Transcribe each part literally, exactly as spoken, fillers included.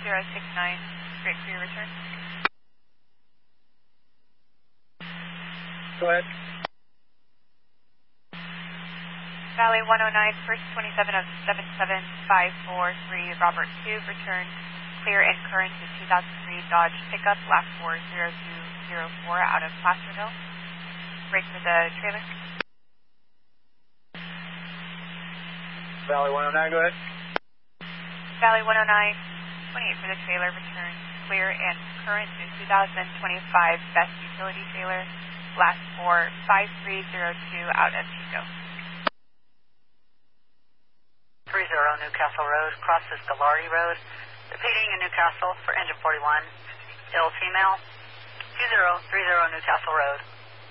zero six nine, great for your return. Go ahead. Valley one oh nine, first twenty-seven of seven seven five four three, Robert two, return clear and current to two thousand three Dodge pickup, last four zero two zero four out of Placerville. Brake for the trailer. Valley one oh nine, go ahead. Valley one oh nine, twenty-eight for the trailer, return clear and current to two thousand twenty-five Best Utility trailer, last four five three zero two out of Chico. three zero Newcastle Road, crosses Gallardi Road, repeating in Newcastle for engine forty-one, ill female, two zero three zero Newcastle Road.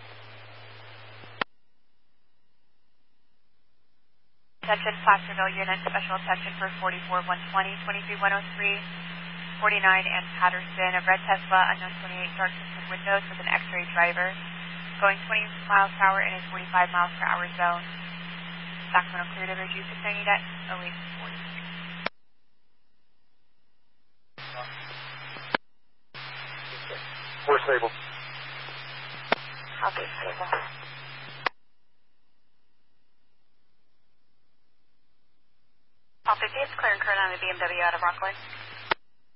Attention Placerville unit, special attention for forty-four one twenty, twenty-three one oh three, forty-nine and Patterson, a red Tesla, unknown twenty-eight, dark tinted windows with an X-ray driver, going twenty miles per hour in a forty-five miles per hour zone. Sacramento cleared over G six ninety at oh eight forty. We're stable. Copy, stable. Copy, it's clear and current on the B M W out of Rockland.